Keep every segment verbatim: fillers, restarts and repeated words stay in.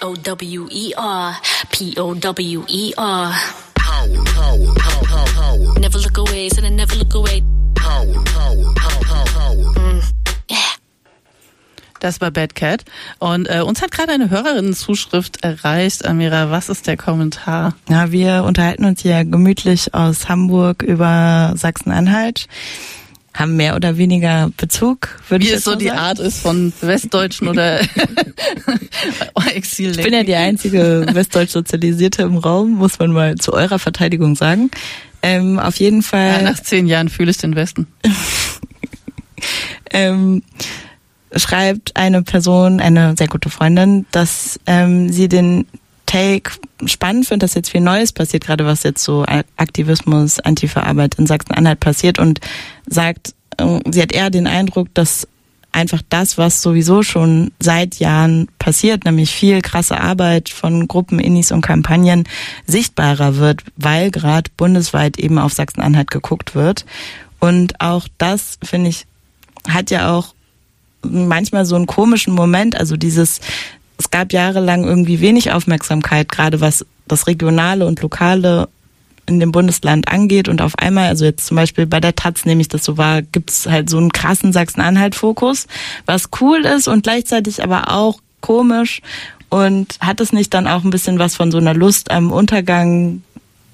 O W E R, P O W E R. Power, power, power, power, power. Never look away, said I never look away. Power, power, power, power, power. Mm, yeah. Das war Bad Cat. Und äh, uns hat gerade eine Hörerinnenzuschrift erreicht. Amira, was ist der Kommentar? Ja, wir unterhalten uns hier gemütlich aus Hamburg über Sachsen-Anhalt. Haben mehr oder weniger Bezug, würde ich Wie jetzt es so mal die sagen. Art ist von Westdeutschen oder Exil. Ich bin ja die einzige westdeutsch Sozialisierte im Raum, muss man mal zu eurer Verteidigung sagen. Ähm, auf jeden Fall. Ja, nach zehn Jahren fühle ich den Westen. ähm, schreibt eine Person, eine sehr gute Freundin, dass ähm, sie den Take spannend findet, dass jetzt viel Neues passiert, gerade was jetzt so Aktivismus, Antifa-Arbeit in Sachsen-Anhalt passiert, und sagt, äh, sie hat eher den Eindruck, dass einfach das, was sowieso schon seit Jahren passiert, nämlich viel krasse Arbeit von Gruppen, Innis und Kampagnen, sichtbarer wird, weil gerade bundesweit eben auf Sachsen-Anhalt geguckt wird. Und auch das, finde ich, hat ja auch manchmal so einen komischen Moment, also dieses, es gab jahrelang irgendwie wenig Aufmerksamkeit, gerade was das Regionale und Lokale in dem Bundesland angeht, und auf einmal, also jetzt zum Beispiel bei der Taz nehme ich das so wahr, gibt's halt so einen krassen Sachsen-Anhalt-Fokus, was cool ist und gleichzeitig aber auch komisch, und hat es nicht dann auch ein bisschen was von so einer Lust am Untergang,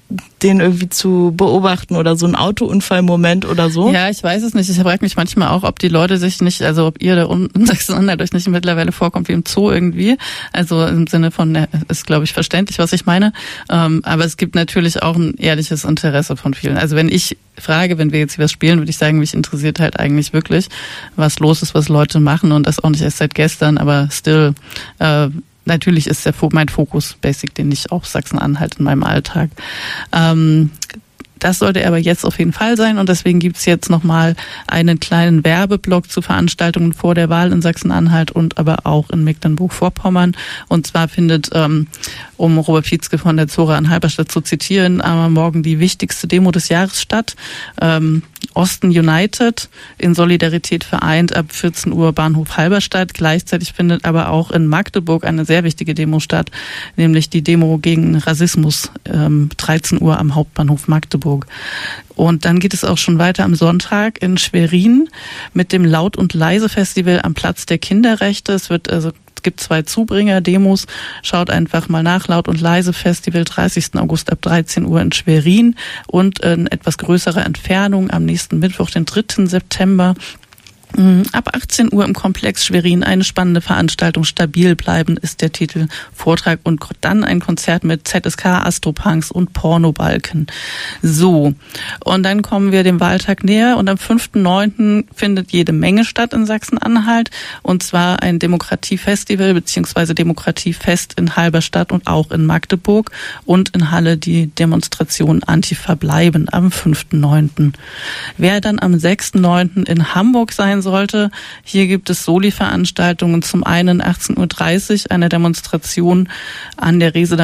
den irgendwie zu beobachten, oder so ein Autounfallmoment oder so? Ja, ich weiß es nicht. Ich frage mich manchmal auch, ob die Leute sich nicht, also ob ihr da unten in Sachsen-Anhalt euch nicht mittlerweile vorkommt wie im Zoo irgendwie. Also im Sinne von, ist glaube ich verständlich, was ich meine. Ähm, aber es gibt natürlich auch ein ehrliches Interesse von vielen. Also wenn ich frage, wenn wir jetzt hier was spielen, würde ich sagen, mich interessiert halt eigentlich wirklich, was los ist, was Leute machen, und das auch nicht erst seit gestern, aber still, äh, natürlich ist der mein Fokus basic, den ich auch Sachsen-Anhalt in meinem Alltag. Ähm, das sollte aber jetzt auf jeden Fall sein, und deswegen gibt's jetzt nochmal einen kleinen Werbeblock zu Veranstaltungen vor der Wahl in Sachsen-Anhalt und aber auch in Mecklenburg-Vorpommern. Und zwar findet, ähm, um Robert Pietzke von der Zora in Halberstadt zu zitieren, am Morgen die wichtigste Demo des Jahres statt. Ähm, Osten United, in Solidarität vereint, ab vierzehn Uhr Bahnhof Halberstadt. Gleichzeitig findet aber auch in Magdeburg eine sehr wichtige Demo statt, nämlich die Demo gegen Rassismus, ähm, dreizehn Uhr am Hauptbahnhof Magdeburg. Und dann geht es auch schon weiter am Sonntag in Schwerin mit dem Laut- und Leise-Festival am Platz der Kinderrechte. Es wird also Es gibt zwei Zubringer-Demos. Schaut einfach mal nach. Laut- und Leise-Festival, dreißigsten August ab dreizehn Uhr in Schwerin. Und in etwas größerer Entfernung am nächsten Mittwoch, den dritten September, ab achtzehn Uhr im Komplex Schwerin eine spannende Veranstaltung. Stabil bleiben ist der Titel. Vortrag und dann ein Konzert mit Z S K, Astropunks und Pornobalken. So, und dann kommen wir dem Wahltag näher, und am fünften neunten findet jede Menge statt in Sachsen-Anhalt, und zwar ein Demokratiefestival bzw. Demokratiefest in Halberstadt und auch in Magdeburg, und in Halle die Demonstration Antifa bleiben am fünften neunten Wer dann am sechsten neunten in Hamburg sein sollte, hier gibt es Soli-Veranstaltungen. Zum einen achtzehn Uhr dreißig eine Demonstration an der Rese